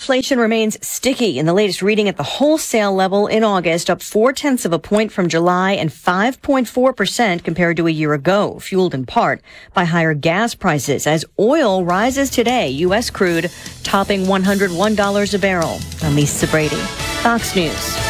inflation remains sticky in the latest reading at the wholesale level in August, up 0.4 of a point from July and 5.4% compared to a year ago, fueled in part by higher gas prices as oil rises today. U.S. crude topping $101 a barrel. I'm Lisa Brady, Fox News.